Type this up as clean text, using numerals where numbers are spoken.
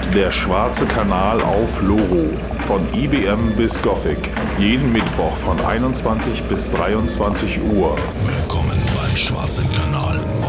Der schwarze Kanal auf Loro. Von IBM bis Gothic. Jeden Mittwoch von 21 bis 23 Uhr. Willkommen beim Schwarzen Kanal.